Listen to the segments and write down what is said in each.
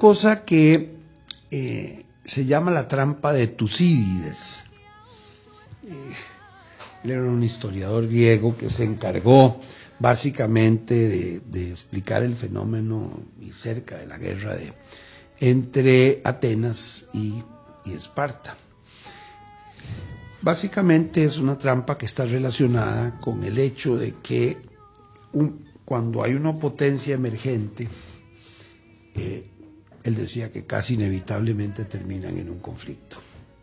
cosa que se llama la trampa de Tucídides. Él era un historiador griego que se encargó básicamente de explicar el fenómeno y cerca de la guerra entre Atenas y Esparta. Básicamente es una trampa que está relacionada con el hecho de que cuando hay una potencia emergente, él decía que casi inevitablemente terminan en un conflicto.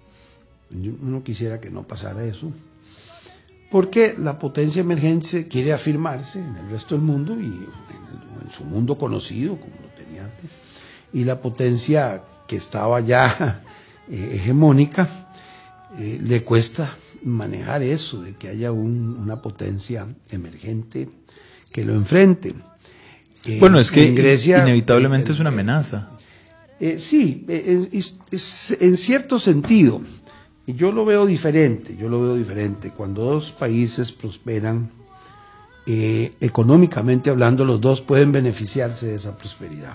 Uno quisiera que no pasara eso, porque la potencia emergente quiere afirmarse en el resto del mundo y en su mundo conocido, como lo tenía antes, y la potencia que estaba ya hegemónica, le cuesta manejar eso, de que haya una potencia emergente que lo enfrente. Bueno, es que Grecia, inevitablemente es una amenaza. Sí, en cierto sentido. Yo lo veo diferente. Cuando dos países prosperan, económicamente hablando, los dos pueden beneficiarse de esa prosperidad.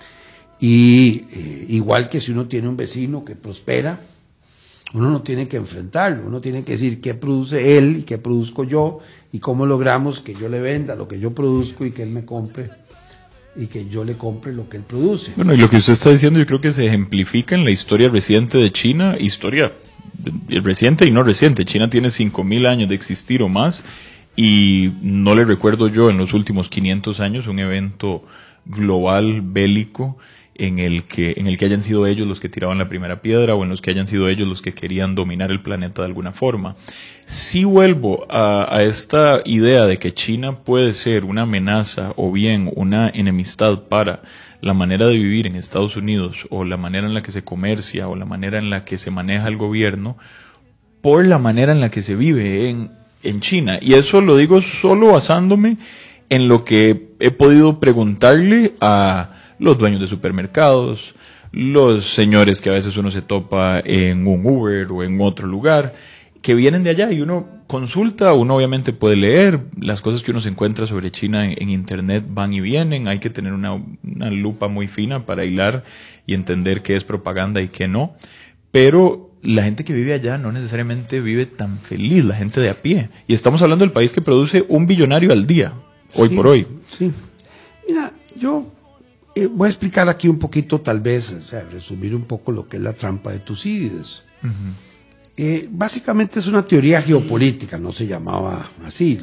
Y igual que si uno tiene un vecino que prospera, uno no tiene que enfrentarlo, uno tiene que decir qué produce él y qué produzco yo y cómo logramos que yo le venda lo que yo produzco y que él me compre y que yo le compre lo que él produce. Bueno, y lo que usted está diciendo yo creo que se ejemplifica en la historia reciente de China, historia reciente y no reciente. China tiene 5.000 años de existir o más y no le recuerdo yo en los últimos 500 años un evento global bélico en el que hayan sido ellos los que tiraban la primera piedra o en los que hayan sido ellos los que querían dominar el planeta de alguna forma. Si vuelvo a esta idea de que China puede ser una amenaza o bien una enemistad para la manera de vivir en Estados Unidos o la manera en la que se comercia o la manera en la que se maneja el gobierno por la manera en la que se vive en China. Y eso lo digo solo basándome en lo que he podido preguntarle a los dueños de supermercados, los señores que a veces uno se topa en un Uber o en otro lugar, que vienen de allá y uno consulta, uno obviamente puede leer, las cosas que uno se encuentra sobre China en internet van y vienen, hay que tener una lupa muy fina para hilar y entender qué es propaganda y qué no, pero la gente que vive allá no necesariamente vive tan feliz, la gente de a pie, y estamos hablando del país que produce 1 billonario al día, hoy por hoy. Sí, mira, yo voy a explicar aquí un poquito, tal vez, o sea, resumir un poco lo que es la trampa de Tucídides. Básicamente es una teoría geopolítica, no se llamaba así.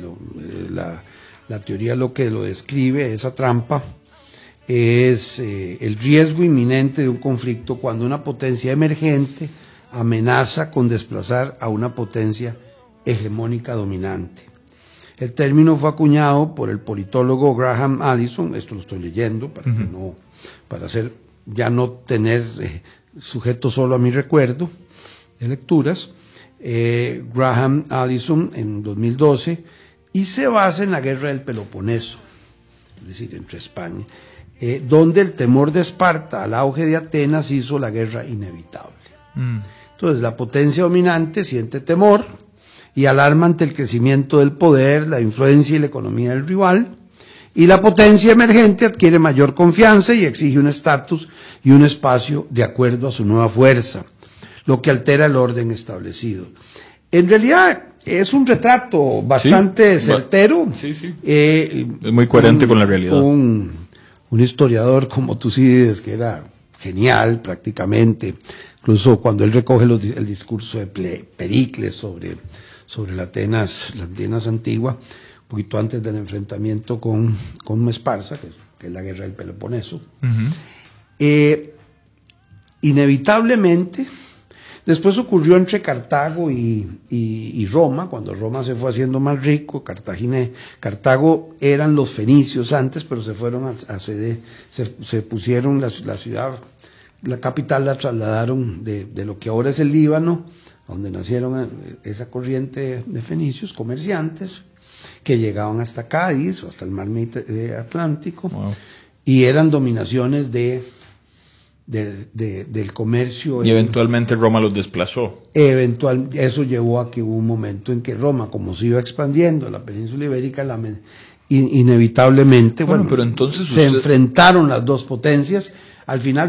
La teoría lo que lo describe, esa trampa, es el riesgo inminente de un conflicto cuando una potencia emergente amenaza con desplazar a una potencia hegemónica dominante. El término fue acuñado por el politólogo Graham Allison, esto lo estoy leyendo para ya no tener sujeto solo a mi recuerdo de lecturas, Graham Allison en 2012, y se basa en la guerra del Peloponeso, es decir, entre España, donde el temor de Esparta al auge de Atenas hizo la guerra inevitable. Entonces la potencia dominante siente temor y alarma ante el crecimiento del poder, la influencia y la economía del rival, y la potencia emergente adquiere mayor confianza y exige un estatus y un espacio de acuerdo a su nueva fuerza, lo que altera el orden establecido. En realidad es un retrato bastante certero. Sí. Es muy coherente con la realidad. Un historiador como Tucídides, que era genial prácticamente, incluso cuando él recoge el discurso de Pericles sobre la Atenas antigua, un poquito antes del enfrentamiento con Esparta, que es la guerra del Peloponeso. Inevitablemente, después ocurrió entre Cartago y Roma, cuando Roma se fue haciendo más rico. Cartago eran los fenicios antes, pero se fueron se pusieron la ciudad, la capital la trasladaron de lo que ahora es el Líbano, donde nacieron esa corriente de fenicios, comerciantes, que llegaban hasta Cádiz o hasta el mar Atlántico. Wow. Y eran dominaciones del comercio. Y eventualmente Roma los desplazó. Eso llevó a que hubo un momento en que Roma, como se iba expandiendo la península ibérica, inevitablemente, pero entonces se enfrentaron las dos potencias. Al final